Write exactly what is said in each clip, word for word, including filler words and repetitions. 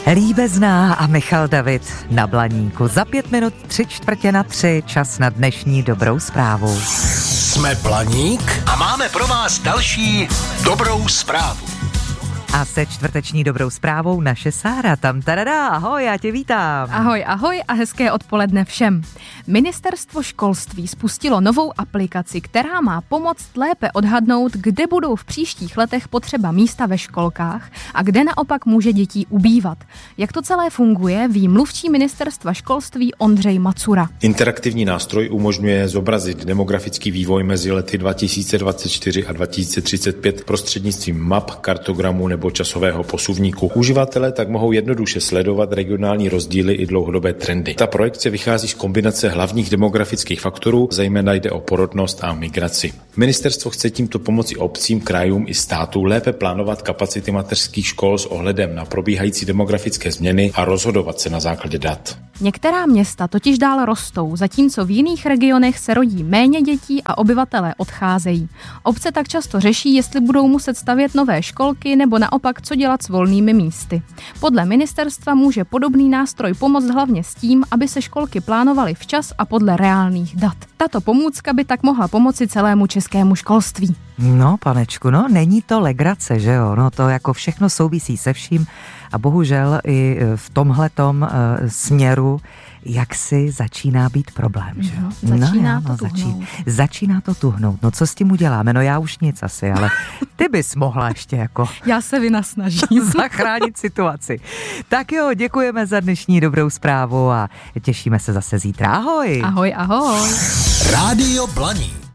Líbezná a Michal David na Blaníku. Za pět minut tři čtvrtě na tři, čas na dnešní dobrou zprávu. Jsme Blaník a máme pro vás další dobrou zprávu. A se čtvrteční dobrou zprávou naše Sára tam tadadá. Ahoj, já tě vítám. Ahoj, ahoj a hezké odpoledne všem. Ministerstvo školství spustilo novou aplikaci, která má pomoct lépe odhadnout, kde budou v příštích letech potřeba místa ve školkách a kde naopak může dětí ubývat. Jak to celé funguje, ví mluvčí Ministerstva školství Ondřej Macura. Interaktivní nástroj umožňuje zobrazit demografický vývoj mezi lety dva tisíce dvacet čtyři a dva tisíce třicet pět prostřednictvím map, kartogramů nebo časového posuvníku. Uživatelé tak mohou jednoduše sledovat regionální rozdíly i dlouhodobé trendy. Ta projekce vychází z kombinace hlavních demografických faktorů, zejména jde o porodnost a migraci. Ministerstvo chce tímto pomoci obcím, krajům i státu lépe plánovat kapacity mateřských škol s ohledem na probíhající demografické změny a rozhodovat se na základě dat. Některá města totiž dál rostou, zatímco v jiných regionech se rodí méně dětí a obyvatelé odcházejí. Obce tak často řeší, jestli budou muset stavět nové školky nebo naopak co dělat s volnými místy. Podle ministerstva může podobný nástroj pomoct hlavně s tím, aby se školky plánovaly včas a podle reálných dat. Tato pomůcka by tak mohla pomoci celému českému školství. No, panečku, no, není to legrace, že jo? No, to jako všechno souvisí se vším a bohužel i v tomhletom uh, směru jak si začíná být problém, že jo? No, začíná no, to no, tuhnout. začí, začíná to tuhnout. No, co s tím uděláme? No, já už nic asi, ale ty bys mohla ještě jako Já se vynasnažím zachránit situaci. Tak jo, děkujeme za dnešní dobrou zprávu a těšíme se zase zítra. Ahoj! Ahoj, ahoj! Rádio Blaník.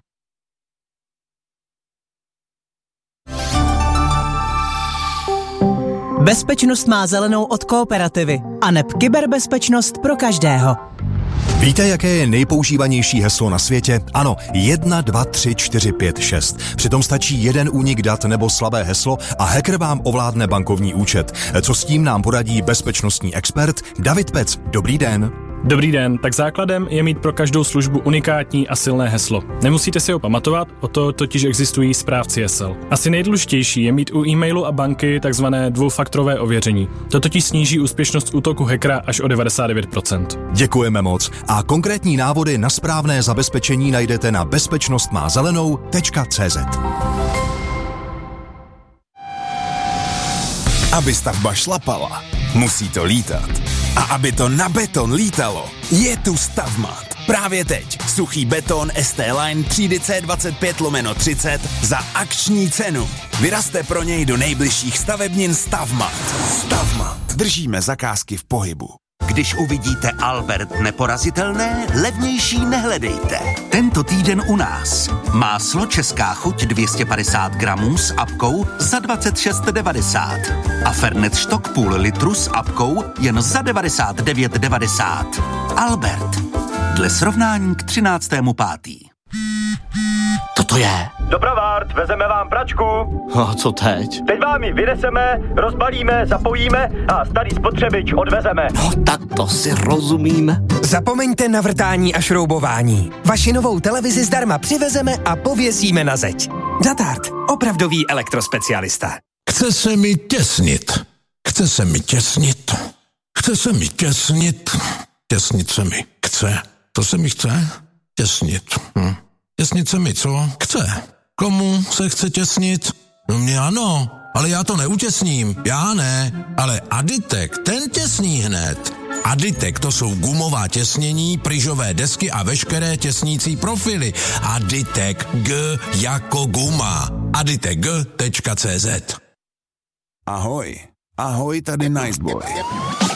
Bezpečnost má zelenou od Kooperativy a neb kyberbezpečnost pro každého. Víte, jaké je nejpoužívanější heslo na světě? Ano, jedna, dva, tři, čtyři, pět, šest. Přitom stačí jeden únik dat nebo slabé heslo a hacker vám ovládne bankovní účet. Co s tím nám poradí bezpečnostní expert David Pec. Dobrý den. Dobrý den, tak základem je mít pro každou službu unikátní a silné heslo. Nemusíte si ho pamatovat, o to totiž existují správci hesel. Asi nejdůležitější je mít u e-mailu a banky takzvané dvoufaktorové ověření. To totiž sníží úspěšnost útoku hackera až o devadesát devět procent. Děkujeme moc a konkrétní návody na správné zabezpečení najdete na bezpečnostmázelenou tečka cé zet. Aby stavba šlapala, musí to lítat. A aby to na beton lítalo, je tu Stavmat. Právě teď suchý beton S T Line třídy C dvacet pět lomeno třicet za akční cenu. Vyrazte pro něj do nejbližších stavebnin Stavmat. Stavmat. Držíme zakázky v pohybu. Když uvidíte Albert neporazitelné, levnější nehledejte. Tento týden u nás. Máslo Česká chuť dvě stě padesát gramů s apkou za dvacet šest devadesát. A Fernet Štok půl litru s apkou jen za devadesát devět devadesát. Albert. Dle srovnání k třináctému pátý. Co to je? Dobrovart, vezeme vám pračku. A co teď? Teď vám ji vyneseme, rozbalíme, zapojíme a starý spotřebič odvezeme. No tak to si rozumíme. Zapomeňte na vrtání a šroubování. Vaši novou televizi zdarma přivezeme a pověsíme na zeď. Datard, opravdový elektrospecialista. Chce se mi těsnit. Chce se mi těsnit. Chce se mi těsnit. Těsnit se mi chce. To se mi chce? Těsnit. Hm. Těsnit se mi co? Chce. Komu se chce těsnit? No mě ano, ale já to neutěsním. Já ne, ale Aditek, ten těsní hned. Aditek, to jsou gumová těsnění, pryžové desky a veškeré těsnící profily. Aditek, G jako guma. aditek tečka cé zet. Ahoj. Ahoj, tady Niceboy.